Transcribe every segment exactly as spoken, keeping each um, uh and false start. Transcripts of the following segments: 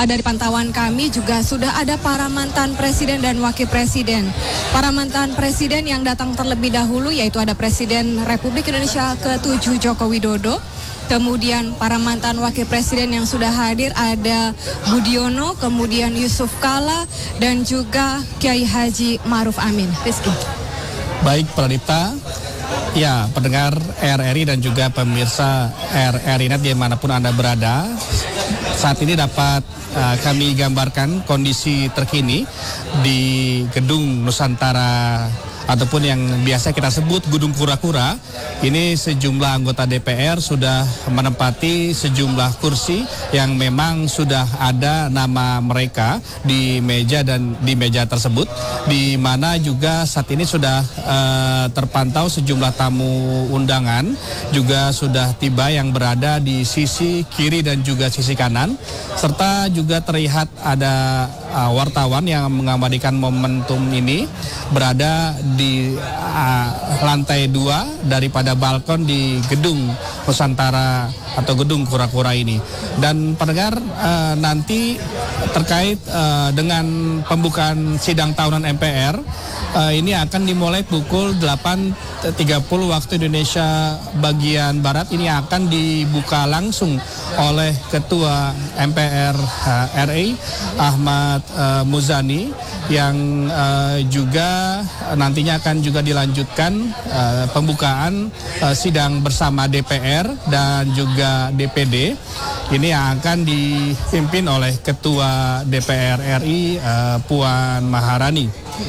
uh, dari pantauan kami juga sudah ada para mantan presiden dan wakil presiden. Para mantan presiden yang datang terlebih dahulu yaitu ada Presiden Republik Indonesia ketujuh Joko Widodo. Kemudian para mantan wakil presiden yang sudah hadir ada Budiono, kemudian Yusuf Kala, dan juga Kiai Haji Ma'ruf Amin. Rizky. Baik, Pradipta. Ya, pendengar R R I dan juga pemirsa R R I Net dimanapun Anda berada, saat ini dapat uh, kami gambarkan kondisi terkini di Gedung Nusantara ataupun yang biasa kita sebut Gedung Kura-Kura. Ini sejumlah anggota D P R sudah menempati sejumlah kursi yang memang sudah ada nama mereka di meja dan di meja tersebut, di mana juga saat ini sudah uh, terpantau sejumlah tamu undangan juga sudah tiba yang berada di sisi kiri dan juga sisi kanan, serta juga terlihat ada uh, wartawan yang mengabadikan momentum ini berada di uh, lantai dua daripada balkon di Gedung Nusantara atau Gedung Kura-Kura ini. Dan pendengar, uh, nanti terkait uh, dengan pembukaan sidang tahunan M P R, uh, ini akan dimulai pukul delapan tiga puluh waktu Indonesia bagian Barat. Ini akan dibuka langsung oleh Ketua M P R uh, R I Ahmad uh, Muzani, yang uh, juga nantinya akan juga dilanjutkan uh, pembukaan uh, sidang bersama D P R dan juga D P D. Ini yang akan dipimpin oleh Ketua D P R R I uh, Puan Maharani.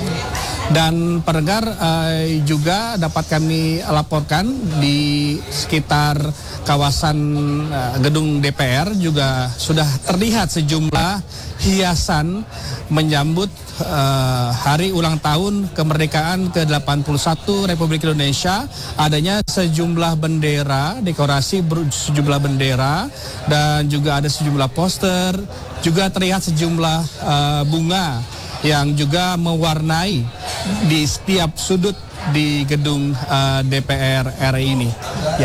Dan pendengar, uh, juga dapat kami laporkan di sekitar kawasan uh, gedung D P R juga sudah terlihat sejumlah hiasan menyambut uh, hari ulang tahun kemerdekaan ke delapan puluh satu Republik Indonesia. Adanya sejumlah bendera, dekorasi sejumlah bendera, dan juga ada sejumlah poster, juga terlihat sejumlah uh, bunga yang juga mewarnai di setiap sudut di gedung uh, D P R R I ini. Ya.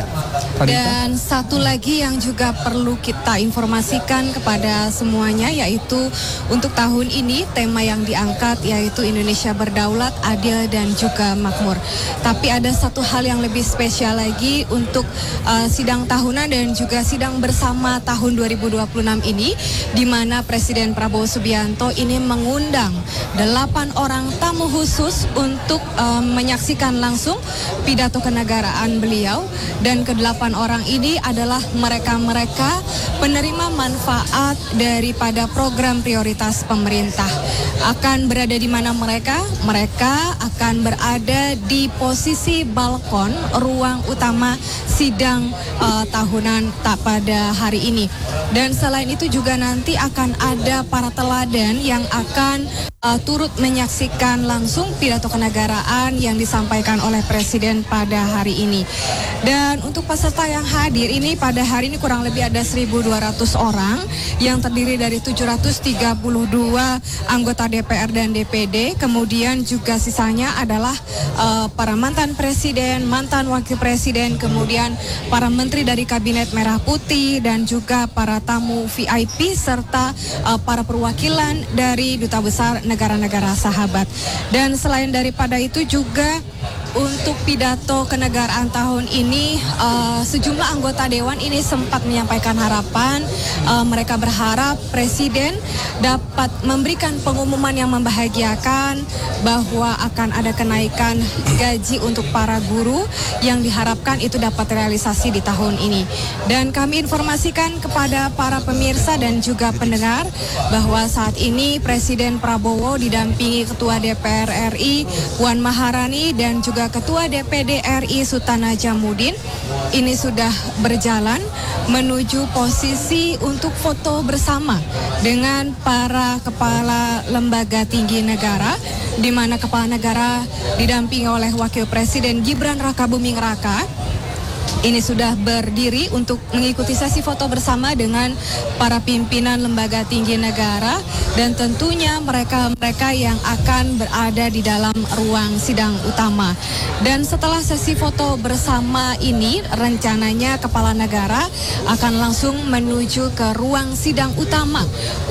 Dan satu lagi yang juga perlu kita informasikan kepada semuanya, yaitu untuk tahun ini tema yang diangkat yaitu Indonesia Berdaulat, Adil, dan juga Makmur. Tapi ada satu hal yang lebih spesial lagi untuk uh, sidang tahunan dan juga sidang bersama tahun dua ribu dua puluh enam ini, di mana Presiden Prabowo Subianto ini mengundang delapan orang tamu khusus untuk uh, menyaksikan langsung pidato kenegaraan beliau. Dan kedelapan orang ini adalah mereka-mereka penerima manfaat daripada program prioritas pemerintah. Akan berada di mana mereka? Mereka akan berada di posisi balkon ruang utama sidang uh, tahunan tak pada hari ini. Dan selain itu juga nanti akan ada para teladan yang akan uh, turut menyaksikan langsung pidato kenegaraan yang disampaikan oleh Presiden pada hari ini. Dan untuk peserta yang hadir ini pada hari ini kurang lebih ada seribu dua ratus orang yang terdiri dari tujuh ratus tiga puluh dua anggota D P R dan D P D. Kemudian juga sisanya adalah uh, para mantan presiden, mantan wakil presiden, kemudian para menteri dari Kabinet Merah Putih, dan juga para tamu V I P serta uh, para perwakilan dari duta besar negara-negara sahabat. Dan selain daripada itu juga untuk pidato kenegaraan tahun ini, uh, sejumlah anggota Dewan ini sempat menyampaikan harapan. Uh, mereka berharap Presiden dapat memberikan pengumuman yang membahagiakan bahwa akan ada kenaikan gaji untuk para guru yang diharapkan itu dapat realisasi di tahun ini. Dan kami informasikan kepada para pemirsa dan juga pendengar bahwa saat ini Presiden Prabowo didampingi Ketua D P R R I Puan Maharani dan juga Ketua D P D R I Sultan Najamuddin ini sudah berjalan menuju posisi untuk foto bersama dengan para kepala lembaga tinggi negara, di mana kepala negara didampingi oleh Wakil Presiden Gibran Rakabuming Raka. Ini sudah berdiri untuk mengikuti sesi foto bersama dengan para pimpinan lembaga tinggi negara dan tentunya mereka-mereka yang akan berada di dalam ruang sidang utama. Dan setelah sesi foto bersama ini, rencananya kepala negara akan langsung menuju ke ruang sidang utama